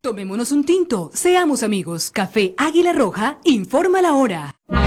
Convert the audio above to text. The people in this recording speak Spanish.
Tomémonos un tinto, seamos amigos. Café Águila Roja, informa la hora.